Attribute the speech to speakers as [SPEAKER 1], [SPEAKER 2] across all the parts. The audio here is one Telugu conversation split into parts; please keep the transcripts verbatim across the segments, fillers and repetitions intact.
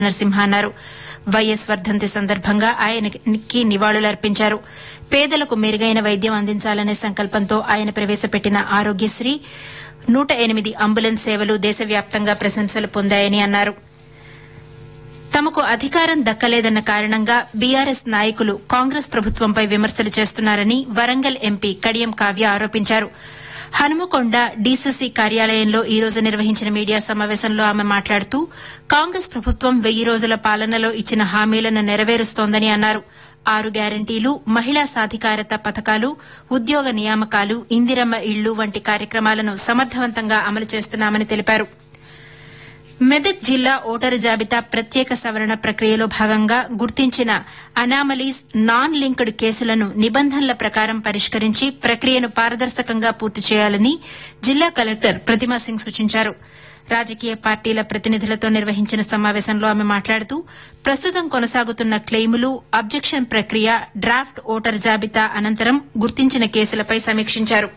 [SPEAKER 1] నరసింహ అన్నారు. వైఎస్ వర్ధంతి సందర్భంగా ఆయనకి నివాళులర్పించారు. పేదలకు మెరుగైన వైద్యం అందించాలనే సంకల్పంతో ఆయన ప్రవేశపెట్టిన ఆరోగ్యశ్రీ నూట ఎనిమిది అంబులెన్స్ సేవలు దేశవ్యాప్తంగా ప్రశంసలు పొందాయని అన్నారు. తమకు అధికారం దక్కలేదన్న కారణంగా బీఆర్ఎస్ నాయకులు కాంగ్రెస్ ప్రభుత్వంపై విమర్శలు చేస్తున్నారని వరంగల్ ఎంపీ కడియం కావ్య ఆరోపించారు. హనుమకొండ డీసీసీ కార్యాలయంలో ఈ రోజు నిర్వహించిన మీడియా సమావేశంలో ఆమె మాట్లాడుతూ కాంగ్రెస్ ప్రభుత్వం వెయ్యి రోజుల పాలనలో ఇచ్చిన హామీలను నెరవేరుస్తోందని అన్నారు. ఆరు గ్యారంటీలు, మహిళా సాధికారత పథకాలు, ఉద్యోగ నియామకాలు, ఇందిరమ్మ ఇళ్లు వంటి కార్యక్రమాలను సమర్థవంతంగా అమలు చేస్తున్నామని తెలిపారు. మెదక్ జిల్లా ఓటరు జాబితా ప్రత్యేక సవరణ ప్రక్రియలో భాగంగా గుర్తించిన అనామలీస్, నాన్ లింక్డ్ కేసులను నిబంధనల ప్రకారం పరిష్కరించి ప్రక్రియను పారదర్శకంగా పూర్తి చేయాలని జిల్లా కలెక్టర్ ప్రతిమా సింగ్ సూచించారు. రాజకీయ పార్టీల ప్రతినిధులతో నిర్వహించిన సమావేశంలో ఆమె మాట్లాడుతూ ప్రస్తుతం కొనసాగుతున్న క్లెయిములు, అబ్జెక్షన్ ప్రక్రియ, డ్రాఫ్ట్ ఓటర్ జాబితా అనంతరం గుర్తించిన కేసులపై సమీక్షించారు.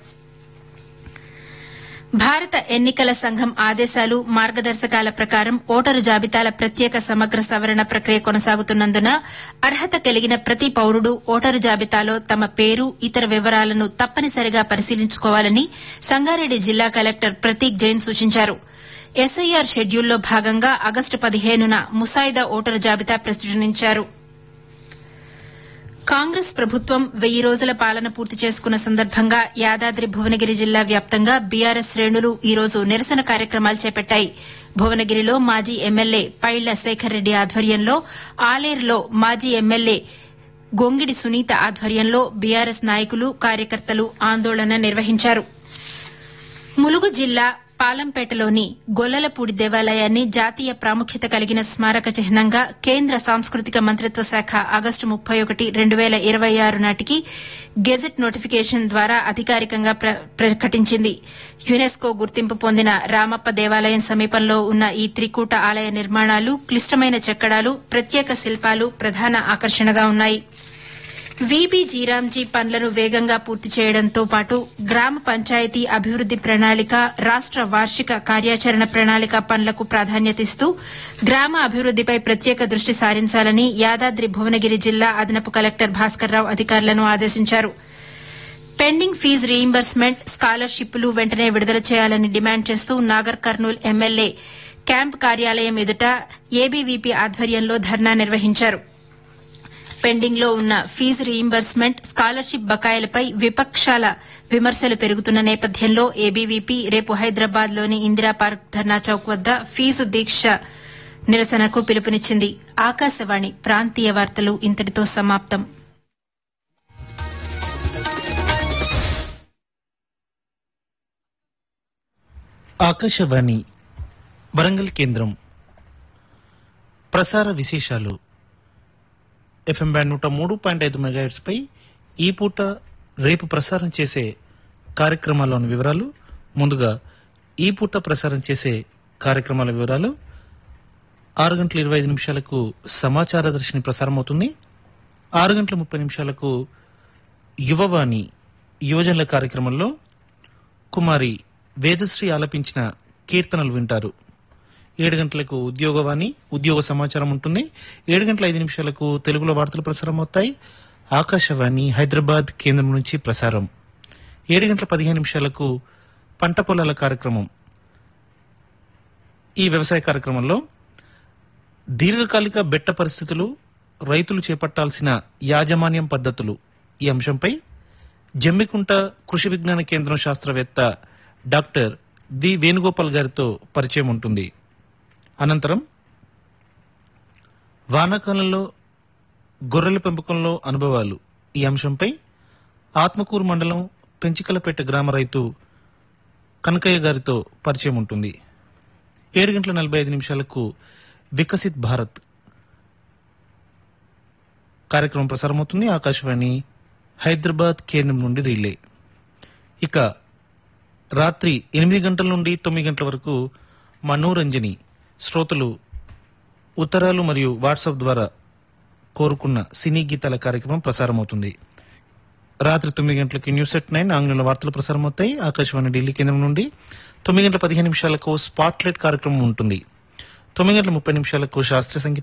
[SPEAKER 1] భారత ఎన్నికల సంఘం ఆదేశాలు, మార్గదర్శకాల ప్రకారం ఓటరు జాబితాల ప్రత్యేక సమగ్ర సవరణ ప్రక్రియ కొనసాగుతున్నందున అర్హత కలిగిన ప్రతి పౌరుడు ఓటరు జాబితాలో తమ పేరు, ఇతర వివరాలను తప్పనిసరిగా పరిశీలించుకోవాలని సంగారెడ్డి జిల్లా కలెక్టర్ ప్రతీక్ జైన్ సూచించారు. ఎస్ఐఆర్ షెడ్యూల్లో భాగంగా ఆగస్టు పదిహేనున ముసాయిదా ఓటరు జాబితా ప్రచురించారు. కాంగ్రెస్ ప్రభుత్వం వెయ్యి రోజుల పాలన పూర్తి చేసుకున్న సందర్భంగా యాదాద్రి భువనగిరి జిల్లా వ్యాప్తంగా బీఆర్ఎస్ శ్రేణులు ఈ రోజు నిరసన కార్యక్రమాలు చేపట్టాయి. భువనగిరిలో మాజీ ఎమ్మెల్యే పైళ్ల శేఖర్ రెడ్డి ఆధ్వర్యంలో, ఆలేరులో మాజీ ఎమ్మెల్యే గొంగిడి సునీత ఆధ్వర్యంలో బీఆర్ఎస్ నాయకులు, కార్యకర్తలు ఆందోళన నిర్వహించారు. ములుగు జిల్లా పాలంపేటలోని గొల్లలపూడి దేవాలయాన్ని జాతీయ ప్రాముఖ్యత కలిగిన స్మారక చిహ్నంగా కేంద్ర సాంస్కృతిక మంత్రిత్వ శాఖ ఆగస్టు ముప్పై ఒకటి రెండు వేల ఇరవై ఆరు నాటికి గెజెట్ నోటిఫికేషన్ ద్వారా అధికారికంగా ప్రకటించింది. యునెస్కో గుర్తింపు పొందిన రామప్ప దేవాలయం సమీపంలో ఉన్న ఈ త్రికూట ఆలయ నిర్మాణాలు, క్లిష్టమైన చెక్కడాలు, ప్రత్యేక శిల్పాలు ప్రధాన ఆకర్షణగా ఉన్నాయి. వీబీ జీరాంజీ పనులను వేగంగా పూర్తి చేయడంతో పాటు గ్రామ పంచాయతీ అభివృద్ది ప్రణాళిక, రాష్ట వార్షిక కార్యాచరణ ప్రణాళిక పనులకు ప్రాధాన్యతనిస్తూ గ్రామ అభివృద్దిపై ప్రత్యేక దృష్టి సారించాలని యాదాద్రి భువనగిరి జిల్లా అదనపు కలెక్టర్ భాస్కర్రావు అధికారులను ఆదేశించారు. పెండింగ్ ఫీజు రీయింబర్స్మెంట్, స్కాలర్షిప్లు వెంటనే విడుదల చేయాలని డిమాండ్ చేస్తూ నాగర్ కర్నూల్ ఎమ్మెల్యే క్యాంప్ కార్యాలయం ఎదుట ఏబీవీపీ ఆధ్వర్యంలో ధర్నా నిర్వహించారు. పెండింగ్ లో ఉన్న ఫీజు రీయింబర్స్మెంట్, స్కాలర్షిప్ బకాయిలపై విపక్షాల విమర్శలు పెరుగుతున్న నేపథ్యంలో ఏబీవీపీ రేపు హైదరాబాద్ లోని ఇందిరా పార్క్ ధర్నా చౌక్ వద్ద ఫీజు దీక్ష నిరసనకు పిలుపునిచ్చింది. ఆకాశవాణి ప్రాంతీయ వార్తలు ఇంతటితో సమాప్తం.
[SPEAKER 2] ఆకాశవాణి వరంగల్ కేంద్రం ప్రసార విశేషాలు. ఎఫ్ఎం బ్యాండ్ నూట మూడు పాయింట్ ఐదు మెగాహెర్ట్స్ పై ఈ పూట రేపు ప్రసారం చేసే కార్యక్రమాల్లోని వివరాలు. ముందుగా ఈ పూట ప్రసారం చేసే కార్యక్రమాల వివరాలు. ఆరు గంటల ఇరవై ఐదు నిమిషాలకు సమాచార దర్శిని ప్రసారం అవుతుంది. ఆరు గంటల ముప్పై నిమిషాలకు యువవాణి యువజనుల కార్యక్రమంలో కుమారి వేదశ్రీ ఆలపించిన కీర్తనలు వింటారు. ఏడు గంటలకు ఉద్యోగవాణి ఉద్యోగ సమాచారం ఉంటుంది. ఏడు గంటల ఐదు నిమిషాలకు తెలుగులో వార్తలు ప్రసారం అవుతాయి. ఆకాశవాణి హైదరాబాద్ కేంద్రం నుంచి ప్రసారం. ఏడు గంటల పదిహేను నిమిషాలకు పంట పొలాల కార్యక్రమం. ఈ వ్యవసాయ కార్యక్రమంలో దీర్ఘకాలిక బెట్ట పరిస్థితులు, రైతులు చేపట్టాల్సిన యాజమాన్యం పద్ధతులు ఈ అంశంపై జమ్మికుంట కృషి విజ్ఞాన కేంద్రం శాస్త్రవేత్త డాక్టర్ వి వేణుగోపాల్ గారితో పరిచయం ఉంటుంది. అనంతరం వానాకాలంలో గొర్రెల పెంపకంలో అనుభవాలు ఈ అంశంపై ఆత్మకూరు మండలం పెంచికలపేట గ్రామ రైతు కనకయ్య గారితో పరిచయం ఉంటుంది. ఏడు గంటల నలభై ఐదు నిమిషాలకు వికసిత్ భారత్ కార్యక్రమం ప్రసారమవుతుంది. ఆకాశవాణి హైదరాబాద్ కేంద్రం నుండి రిలే. ఇక రాత్రి ఎనిమిది గంటల నుండి తొమ్మిది గంటల వరకు మనోరంజని శ్రోతలు ఉత్తరాలు మరియు వాట్సాప్ ద్వారా కోరుకున్న సినీ గీతాల కార్యక్రమం ప్రసారమవుతుంది. రాత్రి తొమ్మిది గంటలకి న్యూస్ ఎట్ నైన్ ఆంగ్లంలో వార్తలు ప్రసారమవుతాయి. ఆకాశవాణి ఢిల్లీ కేంద్రం నుండి తొమ్మిది గంటల పదిహేను నిమిషాలకు స్పాట్లైట్ కార్యక్రమం ఉంటుంది. తొమ్మిది గంటల ముప్పై నిమిషాలకు శాస్త్రీయ సంగీతం